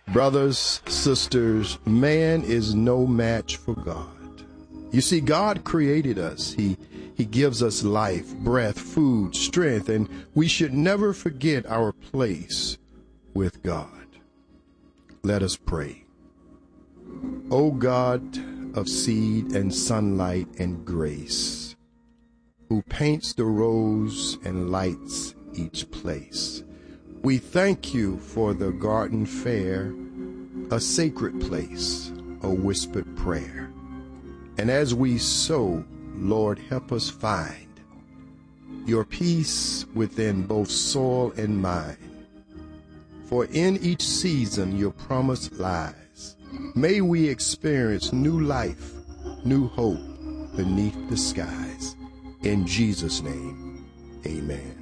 Brothers, sisters, man is no match for God. You see, God created us. He gives us life, breath, food, strength, and we should never forget our place with God. Let us pray. O God of seed and sunlight and grace, who paints the rose and lights each place, we thank you for the garden fair, a sacred place, a whispered prayer. And as we sow, Lord, help us find your peace within both soul and mind. For in each season your promise lies. May we experience new life, new hope beneath the skies. In Jesus' name, amen.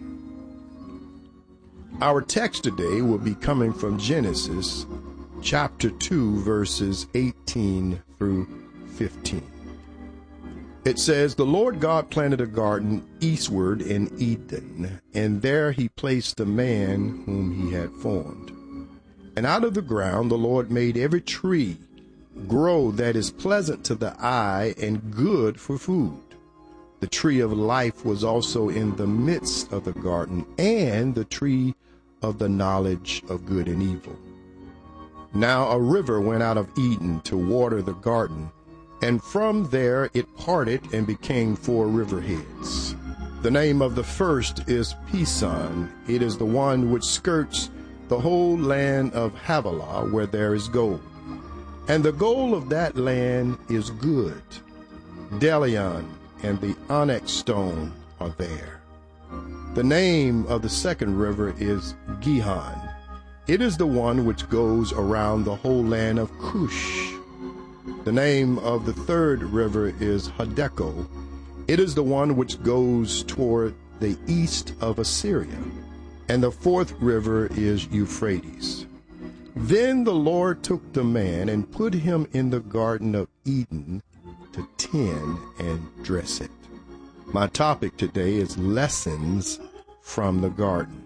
Our text today will be coming from Genesis chapter 2, verses 18 through 15. It says, "The Lord God planted a garden eastward in Eden, and there he placed the man whom he had formed. And out of the ground the Lord made every tree grow that is pleasant to the eye and good for food. The tree of life was also in the midst of the garden, and the tree of the knowledge of good and evil. Now a river went out of Eden to water the garden, and from there it parted and became 4 riverheads. The name of the first is Pison. It is the one which skirts the whole land of Havilah, where there is gold. And the gold of that land is good. Delion and the onyx stone are there. The name of the second river is Gihon. It is the one which goes around the whole land of Cush. The name of the third river is Hiddekel. It is the one which goes toward the east of Assyria. And the fourth river is Euphrates. Then the Lord took the man and put him in the Garden of Eden to tend and dress it." My topic today is lessons from the garden.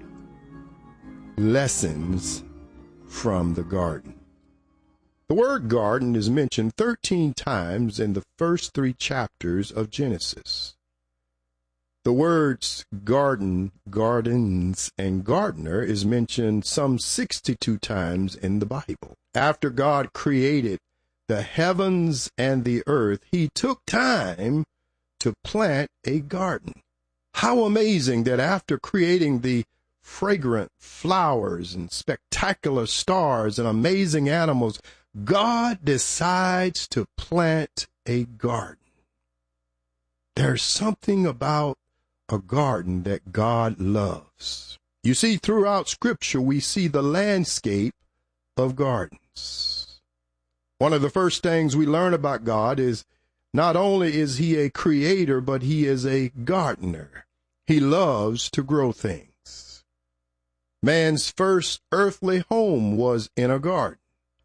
Lessons from the garden. The word garden is mentioned 13 times in the first 3 chapters of Genesis. The words garden, gardens, and gardener is mentioned some 62 times in the Bible. After God created the heavens and the earth, he took time to plant a garden. How amazing that after creating the fragrant flowers and spectacular stars and amazing animals, God decides to plant a garden. There's something about a garden that God loves. You see, throughout Scripture, we see the landscape of gardens. One of the first things we learn about God is not only is he a creator, but he is a gardener. He loves to grow things. Man's first earthly home was in a garden.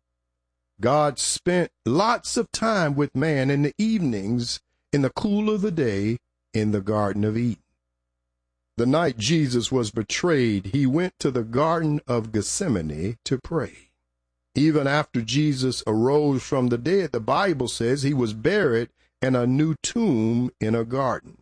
God spent lots of time with man in the evenings in the cool of the day in the Garden of Eden. The night Jesus was betrayed, he went to the Garden of Gethsemane to pray. Even after Jesus arose from the dead, the Bible says he was buried in a new tomb in a garden.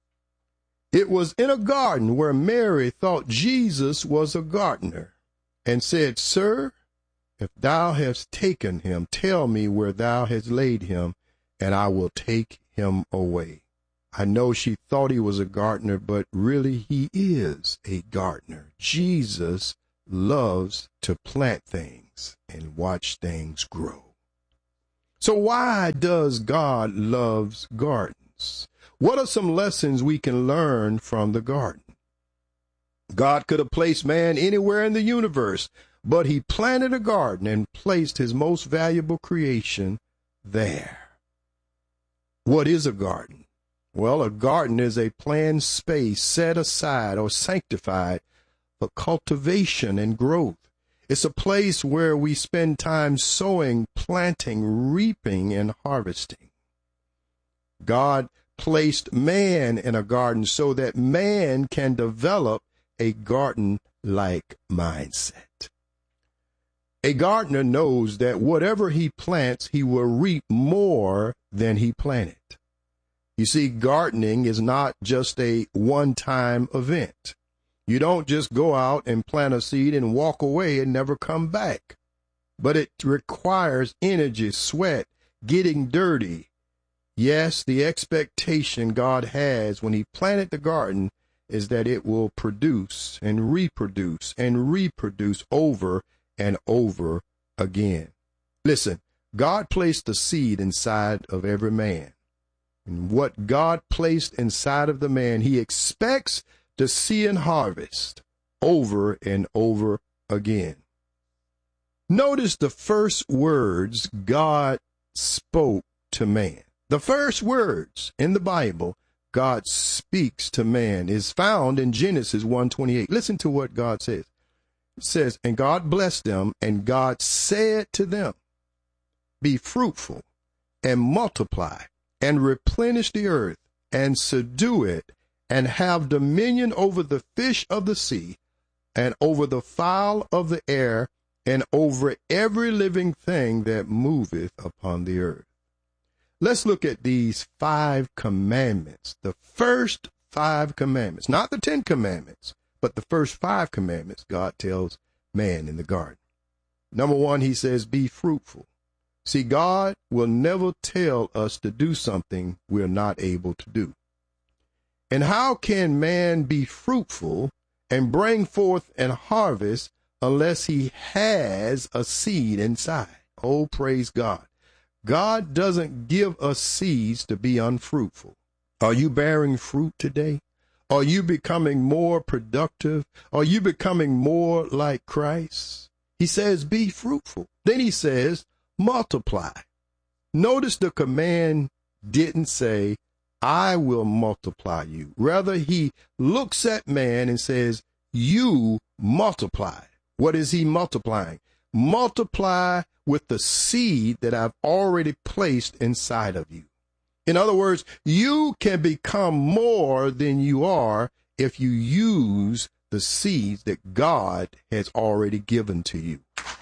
It was in a garden where Mary thought Jesus was a gardener and said, "Sir, if thou hast taken him, tell me where thou hast laid him, and I will take him away." I know she thought he was a gardener, but really he is a gardener. Jesus loves to plant things and watch things grow. So why does God love gardens? What are some lessons we can learn from the garden? God could have placed man anywhere in the universe, but he planted a garden and placed his most valuable creation there. What is a garden? Well, a garden is a planned space set aside or sanctified for cultivation and growth. It's a place where we spend time sowing, planting, reaping, and harvesting. God placed man in a garden so that man can develop a garden-like mindset. A gardener knows that whatever he plants, he will reap more than he planted. You see, gardening is not just a one-time event. You don't just go out and plant a seed and walk away and never come back. But it requires energy, sweat, getting dirty. Yes, the expectation God has when he planted the garden is that it will produce and reproduce over and over again. Listen, God placed a seed inside of every man. And what God placed inside of the man, he expects to see and harvest over and over again. Notice the first words God spoke to man. The first words in the Bible God speaks to man is found in Genesis 1:28. Listen to what God says. It says, and God blessed them, and God said to them, be fruitful and multiply and replenish the earth and subdue it and have dominion over the fish of the sea and over the fowl of the air and over every living thing that moveth upon the earth. Let's look at these 5 commandments, the first 5 commandments, not the 10 commandments, but the first 5 commandments God tells man in the garden. Number 1, he says, be fruitful. See, God will never tell us to do something we're not able to do. And how can man be fruitful and bring forth and harvest unless he has a seed inside? Oh, praise God. God doesn't give us seeds to be unfruitful. Are you bearing fruit today? Are you becoming more productive? Are you becoming more like Christ? He says, be fruitful. Then he says, multiply. Notice the command didn't say, I will multiply you. Rather, he looks at man and says, you multiply. What is he multiplying? Multiply with the seed that I've already placed inside of you. In other words, you can become more than you are if you use the seeds that God has already given to you.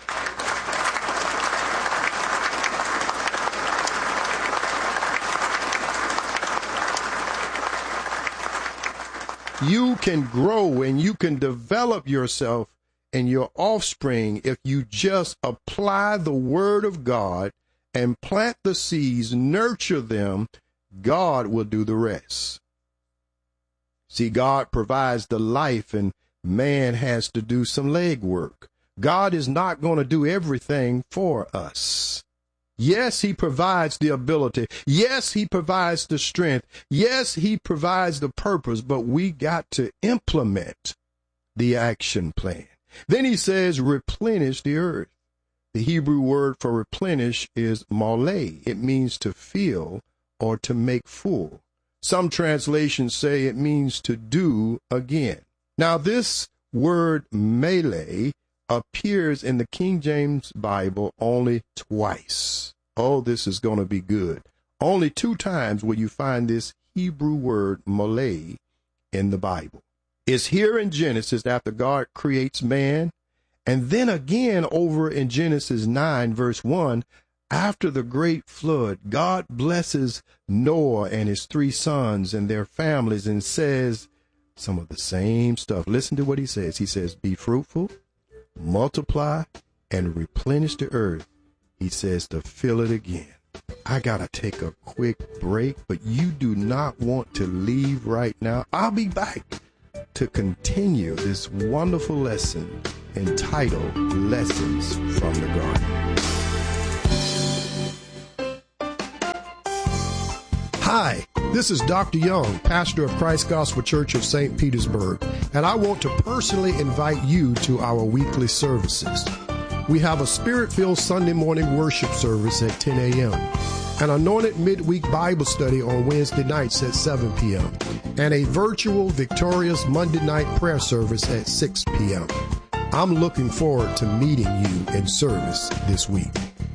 You can grow and you can develop yourself and your offspring if you just apply the word of God and plant the seeds, nurture them. God will do the rest. See, God provides the life and man has to do some legwork. God is not going to do everything for us. Yes, he provides the ability. Yes, he provides the strength. Yes, he provides the purpose, but we got to implement the action plan. Then he says, replenish the earth. The Hebrew word for replenish is maleh. It means to fill or to make full. Some translations say it means to do again. Now, this word melee appears in the King James Bible only twice. Oh, this is going to be good. Only 2 times will you find this Hebrew word maleh in the Bible. It's here in Genesis after God creates man, and then again over in Genesis 9, verse 1, after the great flood, God blesses Noah and his 3 sons and their families and says some of the same stuff. Listen to what he says. He says, be fruitful, multiply, and replenish the earth. He says to fill it again. I got to take a quick break, but you do not want to leave right now. I'll be back to continue this wonderful lesson entitled Lessons from the Garden. Hi, this is Dr. Young, pastor of Christ Gospel Church of St. Petersburg, and I want to personally invite you to our weekly services. We have a Spirit-filled Sunday morning worship service at 10 a.m., an anointed midweek Bible study on Wednesday nights at 7 p.m., and a virtual Victorious Monday night prayer service at 6 p.m. I'm looking forward to meeting you in service this week.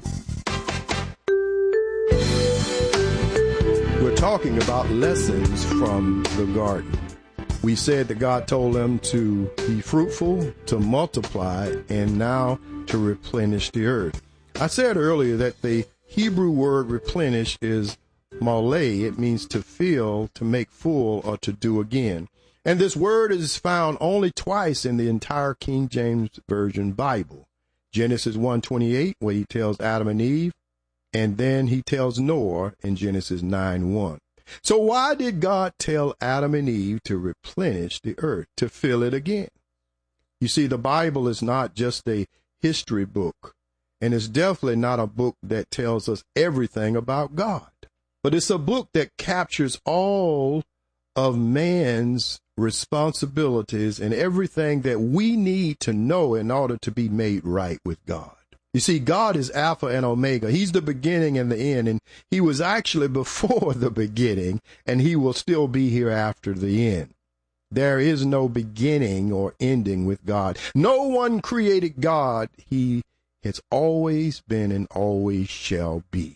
We're talking about lessons from the garden. We said that God told them to be fruitful, to multiply, and now to replenish the earth. I said earlier that the Hebrew word replenish is malay. It means to fill, to make full, or to do again. And this word is found only twice in the entire King James Version Bible. Genesis 1:28, where he tells Adam and Eve, and then he tells Noah in Genesis 9:1. So why did God tell Adam and Eve to replenish the earth, to fill it again? You see, the Bible is not just a history book, and it's definitely not a book that tells us everything about God. But it's a book that captures all of man's responsibilities and everything that we need to know in order to be made right with God. You see, God is Alpha and Omega. He's the beginning and the end, and he was actually before the beginning, and he will still be here after the end. There is no beginning or ending with God. No one created God. He has always been and always shall be.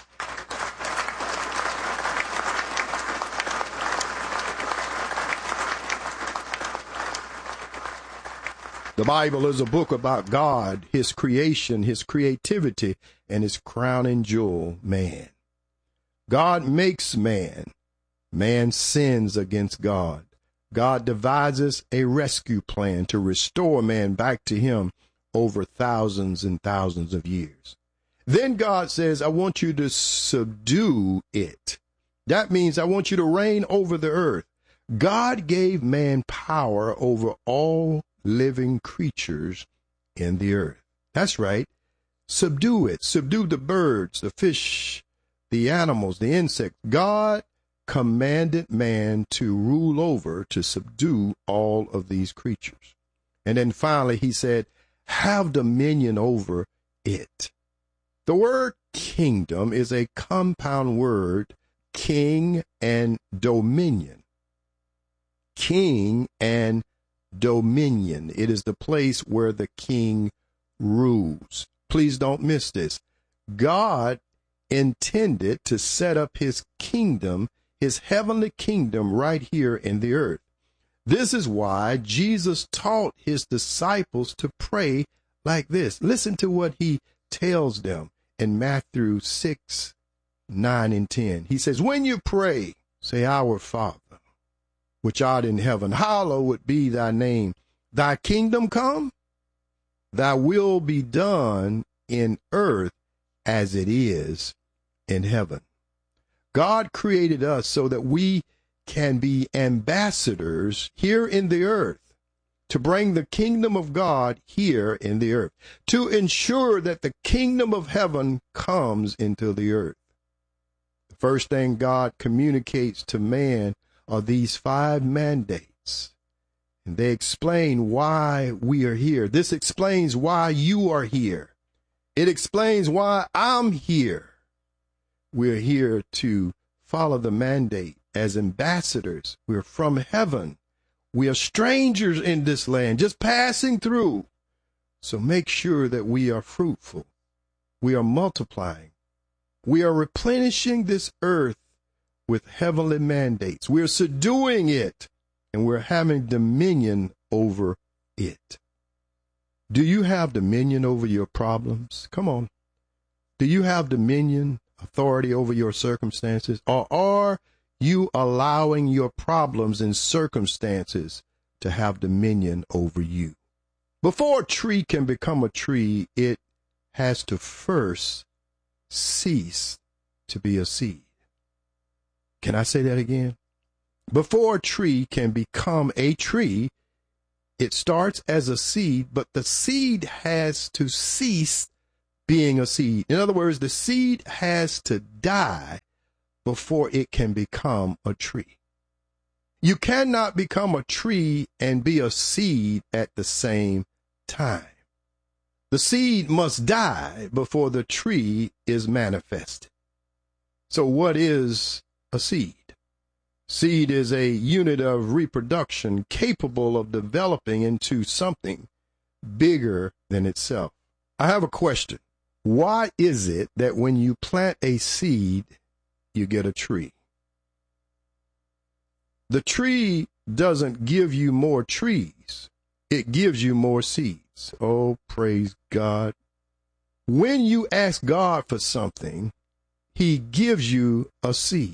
The Bible is a book about God, his creation, his creativity, and his crowning jewel, man. God makes man. Man sins against God. God devises a rescue plan to restore man back to him over thousands and thousands of years. Then God says, I want you to subdue it. That means I want you to reign over the earth. God gave man power over all living creatures in the earth. That's right. Subdue it. Subdue the birds, the fish, the animals, the insects. God commanded man to rule over, to subdue all of these creatures. And then finally he said, have dominion over it. The word kingdom is a compound word, king and dominion. King and dominion. It is the place where the king rules. Please don't miss this. God intended to set up his kingdom, his heavenly kingdom, right here in the earth. This is why Jesus taught his disciples to pray like this. Listen to what he tells them in Matthew 6, 9, and 10. He says, when you pray, say, Our Father, which art in heaven, hallowed be thy name. Thy kingdom come, thy will be done in earth as it is in heaven. God created us so that we can be ambassadors here in the earth, to bring the kingdom of God here in the earth, to ensure that the kingdom of heaven comes into the earth. The first thing God communicates to man are these 5 mandates, and they explain why we are here. This explains why you are here. It explains why I'm here. We're here to follow the mandate as ambassadors. We're from heaven. We are strangers in this land, just passing through. So make sure that we are fruitful. We are multiplying. We are replenishing this earth with heavenly mandates. We're subduing it, and we're having dominion over it. Do you have dominion over your problems? Come on. Do you have dominion, authority over your circumstances? Or are you allowing your problems and circumstances to have dominion over you? Before a tree can become a tree, it has to first cease to be a seed. Can I say that again? Before a tree can become a tree, it starts as a seed, but the seed has to cease being a seed. In other words, the seed has to die before it can become a tree. You cannot become a tree and be a seed at the same time. The seed must die before the tree is manifested. So what is a seed? Seed is a unit of reproduction capable of developing into something bigger than itself. I have a question. Why is it that when you plant a seed, you get a tree? The tree doesn't give you more trees. It gives you more seeds. Oh, praise God. When you ask God for something, he gives you a seed.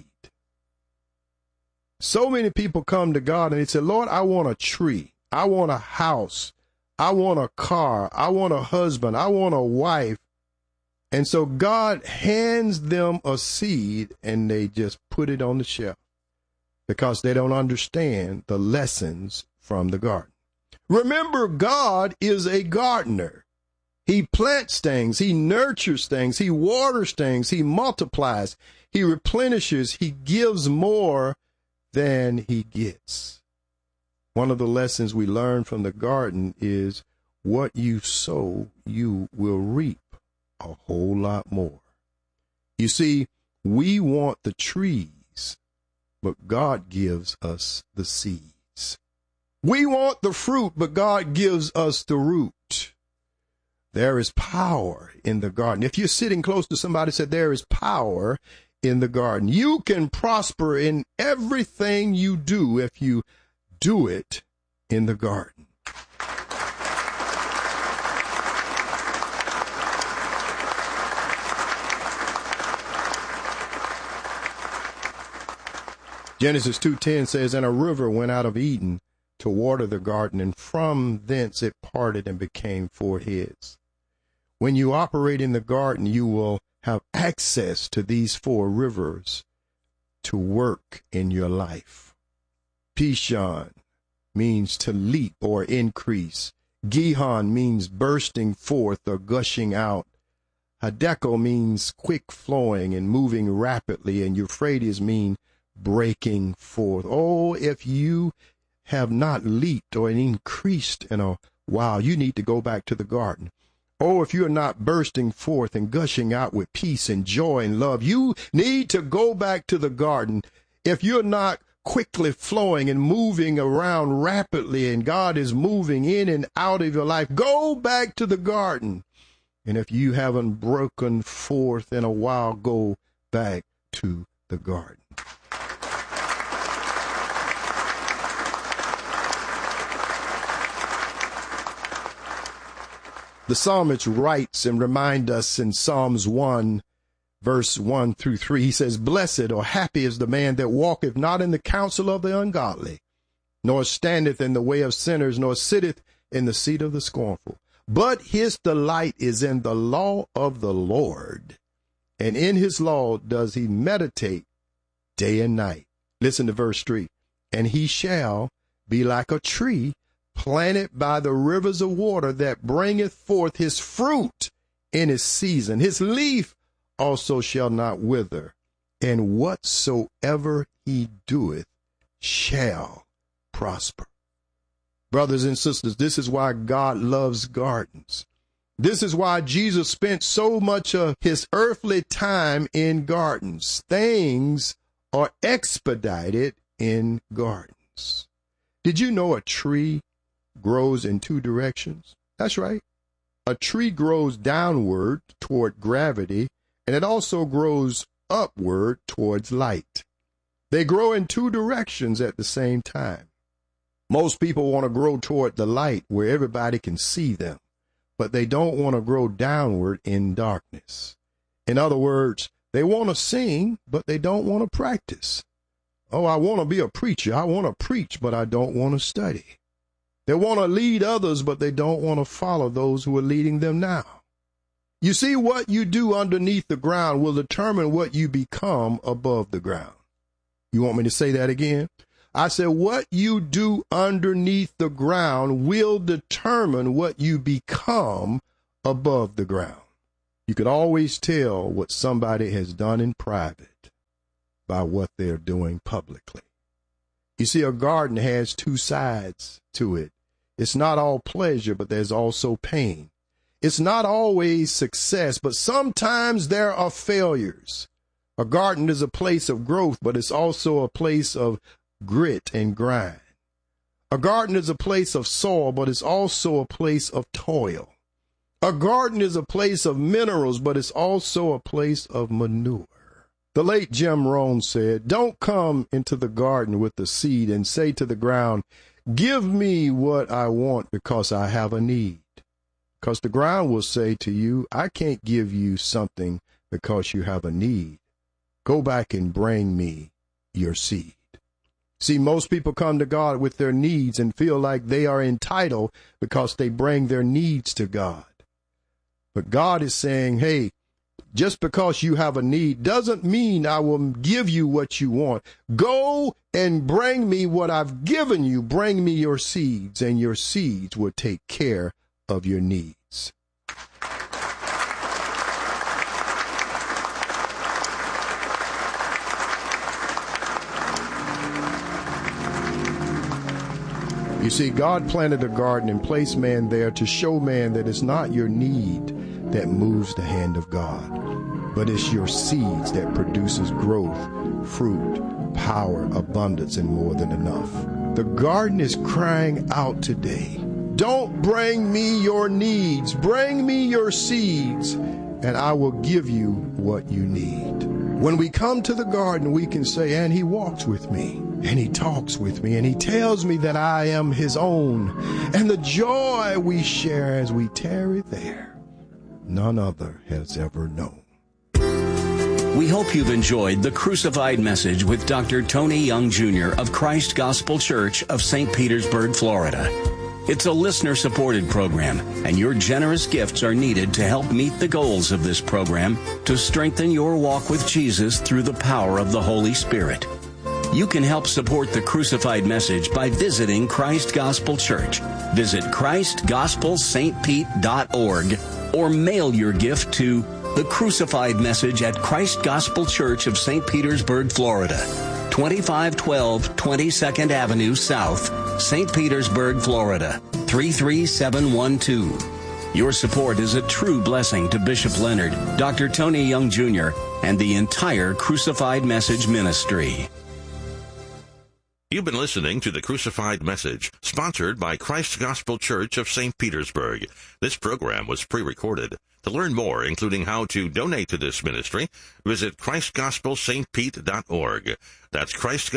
So many people come to God and they say, Lord, I want a tree. I want a house. I want a car. I want a husband. I want a wife. And so God hands them a seed and they just put it on the shelf because they don't understand the lessons from the garden. Remember, God is a gardener. He plants things. He nurtures things. He waters things. He multiplies. He replenishes. He gives more than he gets. One of the lessons we learn from the garden is what you sow, you will reap a whole lot more. You see, we want the trees, but God gives us the seeds. We want the fruit, but God gives us the root. There is power in the garden. If you're sitting close to somebody, say there is power in the garden. You can prosper in everything you do if you do it in the garden. Genesis 2:10 says, and a river went out of Eden to water the garden, and from thence it parted and became 4 heads. When you operate in the garden, you will have access to these 4 rivers to work in your life. Pishon means to leap or increase. Gihon means bursting forth or gushing out. Hiddekel means quick flowing and moving rapidly, and Euphrates means breaking forth. Oh, if you have not leaped or increased in a while, you need to go back to the garden. Oh, if you're not bursting forth and gushing out with peace and joy and love, you need to go back to the garden. If you're not quickly flowing and moving around rapidly and God is moving in and out of your life, go back to the garden. And if you haven't broken forth in a while, go back to the garden. The psalmist writes and reminds us in Psalms 1, verse 1 through 3, he says, blessed or happy is the man that walketh not in the counsel of the ungodly, nor standeth in the way of sinners, nor sitteth in the seat of the scornful. But his delight is in the law of the Lord, and in his law does he meditate day and night. Listen to verse 3. And he shall be like a tree planted by the rivers of water, that bringeth forth his fruit in his season. His leaf also shall not wither, and whatsoever he doeth shall prosper. Brothers and sisters, this is why God loves gardens. This is why Jesus spent so much of his earthly time in gardens. Things are expedited in gardens. Did you know a tree grows in 2 directions? That's right. A tree grows downward toward gravity, and it also grows upward towards light. They grow in 2 directions at the same time. Most people want to grow toward the light where everybody can see them, but they don't want to grow downward in darkness. In other words, they want to sing, but they don't want to practice. Oh, I want to be a preacher. I want to preach, but I don't want to study. They want to lead others, but they don't want to follow those who are leading them now. You see, what you do underneath the ground will determine what you become above the ground. You want me to say that again? I said, what you do underneath the ground will determine what you become above the ground. You can always tell what somebody has done in private by what they're doing publicly. You see, a garden has 2 sides to it. It's not all pleasure, but there's also pain. It's not always success, but sometimes there are failures. A garden is a place of growth, but it's also a place of grit and grind. A garden is a place of soil, but it's also a place of toil. A garden is a place of minerals, but it's also a place of manure. The late Jim Rohn said, don't come into the garden with the seed and say to the ground, give me what I want because I have a need. Because the ground will say to you, I can't give you something because you have a need. Go back and bring me your seed. See, most people come to God with their needs and feel like they are entitled because they bring their needs to God. But God is saying, hey, just because you have a need doesn't mean I will give you what you want. Go and bring me what I've given you. Bring me your seeds, and your seeds will take care of your needs. You see, God planted a garden and placed man there to show man that it's not your need that moves the hand of God, but it's your seeds that produces growth, fruit, power, abundance, and more than enough. The garden is crying out today. Don't bring me your needs. Bring me your seeds, and I will give you what you need. When we come to the garden, we can say, and he walks with me. And he talks with me, and he tells me that I am his own. And the joy we share as we tarry there, none other has ever known. We hope you've enjoyed the Crucified Message with Dr. Tony Young Jr. of Christ Gospel Church of St. Petersburg, Florida. It's a listener-supported program, and your generous gifts are needed to help meet the goals of this program to strengthen your walk with Jesus through the power of the Holy Spirit. You can help support the Crucified Message by visiting Christ Gospel Church. Visit ChristGospelSt.Pete.org or mail your gift to The Crucified Message at Christ Gospel Church of St. Petersburg, Florida, 2512 22nd Avenue South, St. Petersburg, Florida, 33712. Your support is a true blessing to Bishop Leonard, Dr. Tony Young Jr., and the entire Crucified Message ministry. You've been listening to The Crucified Message, sponsored by Christ Gospel Church of St. Petersburg. This program was pre-recorded. To learn more, including how to donate to this ministry, visit ChristGospelSt.Pete.org. That's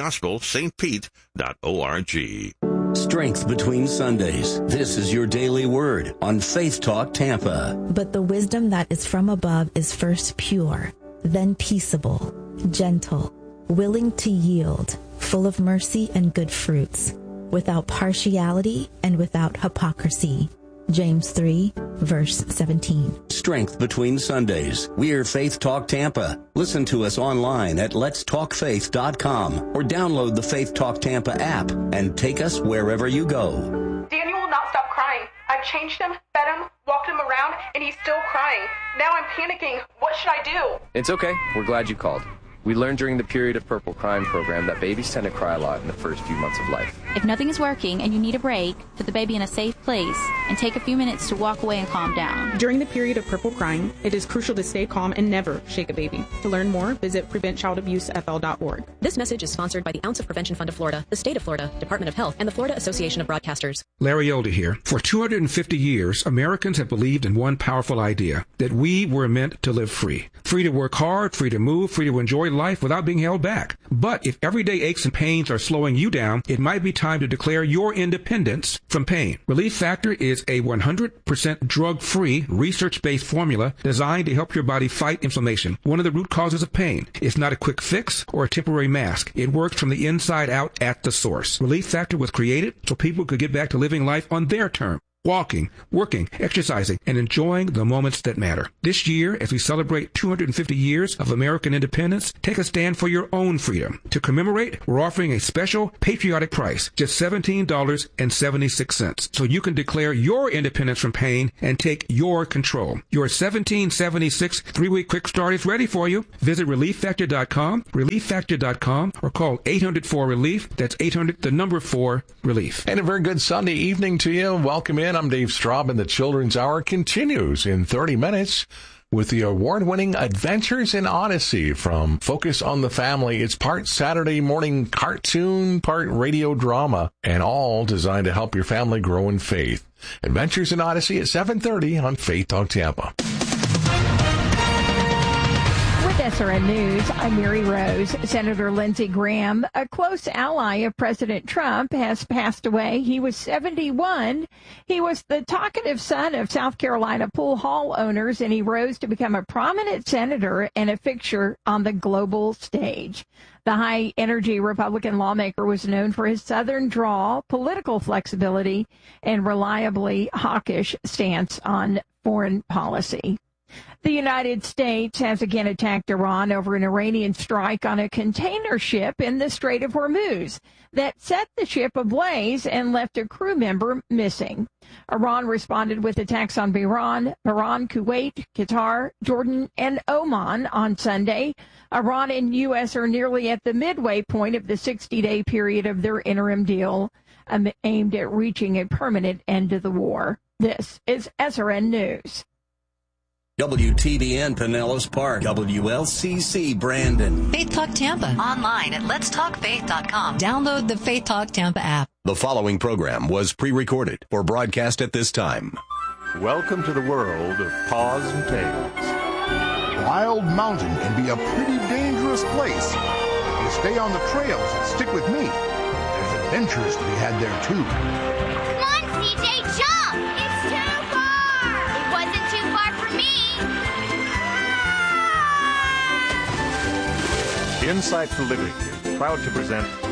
ChristGospelSt.Pete.org. Strength between Sundays. This is your daily word on Faith Talk Tampa. But the wisdom that is from above is first pure, then peaceable, gentle, willing to yield, full of mercy and good fruits, without partiality and without hypocrisy. James 3, verse 17. Strength between Sundays. We're Faith Talk Tampa. Listen to us online at letstalkfaith.com or download the Faith Talk Tampa app and take us wherever you go. Daniel will not stop crying. I've changed him, fed him, walked him around, and he's still crying. Now I'm panicking. What should I do? It's okay. We're glad you called. We learned during the Period of Purple Crying program that babies tend to cry a lot in the first few months of life. If nothing is working and you need a break, put the baby in a safe place and take a few minutes to walk away and calm down. During the period of purple crying, it is crucial to stay calm and never shake a baby. To learn more, visit PreventChildAbuseFL.org. This message is sponsored by the Ounce of Prevention Fund of Florida, the State of Florida, Department of Health, and the Florida Association of Broadcasters. Larry Elder here. For 250 years, Americans have believed in one powerful idea, that we were meant to live free. Free to work hard, free to move, free to enjoy life without being held back. But if everyday aches and pains are slowing you down, it might be time to declare your independence from pain. Relief Factor is a 100% drug-free, research-based formula designed to help your body fight inflammation, one of the root causes of pain. It's not a quick fix or a temporary mask. It works from the inside out at the source. Relief Factor was created so people could get back to living life on their terms. Walking, working, exercising, and enjoying the moments that matter. This year, as we celebrate 250 years of American independence, take a stand for your own freedom. To commemorate, we're offering a special patriotic price, just $17.76, so you can declare your independence from pain and take your control. Your $17.76 3-week quick start is ready for you. Visit ReliefFactor.com, ReliefFactor.com, or call 800-4-RELIEF. That's 800-4-RELIEF. And a very good Sunday evening to you. Welcome in. I'm Dave Straub, and the Children's Hour continues in 30 minutes with the award-winning Adventures in Odyssey from Focus on the Family. It's part Saturday morning cartoon, part radio drama, and all designed to help your family grow in faith. Adventures in Odyssey at 7:30 on Faith Talk Tampa. With SRN News, I'm Mary Rose. Senator Lindsey Graham, a close ally of President Trump, has passed away. He was 71. He was the talkative son of South Carolina pool hall owners, and he rose to become a prominent senator and a fixture on the global stage. The high-energy Republican lawmaker was known for his Southern drawl, political flexibility, and reliably hawkish stance on foreign policy. The United States has again attacked Iran over an Iranian strike on a container ship in the Strait of Hormuz that set the ship ablaze and left a crew member missing. Iran responded with attacks on Bahrain, Kuwait, Qatar, Jordan, and Oman on Sunday. Iran and U.S. are nearly at the midway point of the 60-day period of their interim deal aimed at reaching a permanent end to the war. This is SRN News. WTBN Pinellas Park, WLCC Brandon. Faith Talk Tampa. Online at letstalkfaith.com. Download the Faith Talk Tampa app. The following program was pre-recorded for broadcast at this time. Welcome to the world of Paws and Tails. Wild Mountain can be a pretty dangerous place. You stay on the trails and stick with me. There's adventures to be had there, too. Come on, CJ, jump! It's too far! It wasn't too far for me. Insight for Living is proud to present